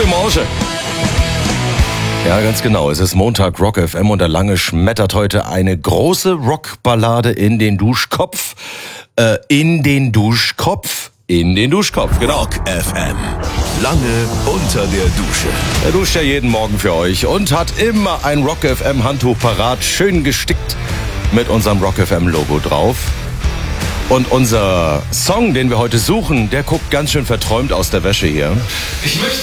Guten Morgen. Ja, ganz genau. Es ist Montag, Rock FM, und der Lange schmettert heute eine große Rockballade in den Duschkopf. In den Duschkopf, genau. Rock FM. Lange unter der Dusche. Er duscht ja jeden Morgen für euch und hat immer ein Rock FM Handtuch parat, schön gestickt mit unserem Rock FM Logo drauf. Und unser Song, den wir heute suchen, der guckt ganz schön verträumt aus der Wäsche hier.